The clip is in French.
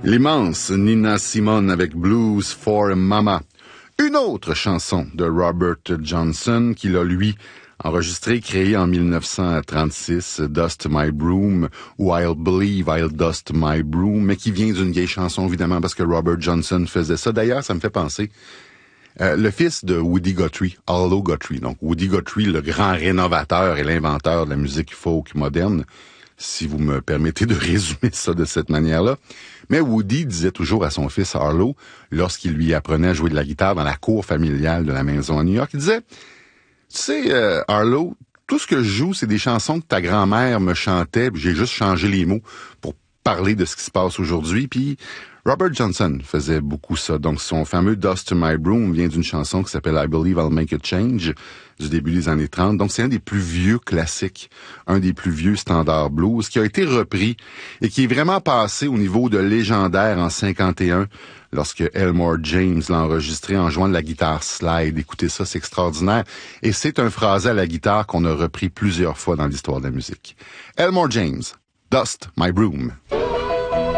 L'immense Nina Simone avec Blues for Mama. Une autre chanson de Robert Johnson qu'il a, lui, enregistrée, créée en 1936, Dust My Broom, ou I'll Believe I'll Dust My Broom, mais qui vient d'une vieille chanson, évidemment, parce que Robert Johnson faisait ça. D'ailleurs, ça me fait penser, le fils de Woody Guthrie, Arlo Guthrie, donc Woody Guthrie, le grand rénovateur et l'inventeur de la musique folk moderne, si vous me permettez de résumer ça de cette manière-là. Mais Woody disait toujours à son fils Arlo, lorsqu'il lui apprenait à jouer de la guitare dans la cour familiale de la maison à New York, il disait, tu sais, Arlo, tout ce que je joue, c'est des chansons que ta grand-mère me chantait, puis j'ai juste changé les mots pour parler de ce qui se passe aujourd'hui, puis Robert Johnson faisait beaucoup ça. Donc, son fameux Dust My Broom vient d'une chanson qui s'appelle I Believe I'll Make a Change du début des années 30. Donc, c'est un des plus vieux classiques, un des plus vieux standards blues qui a été repris et qui est vraiment passé au niveau de légendaire en 51 lorsque Elmore James l'a enregistré en jouant de la guitare slide. Écoutez ça, c'est extraordinaire. Et c'est un phrasé à la guitare qu'on a repris plusieurs fois dans l'histoire de la musique. Elmore James, Dust My Broom.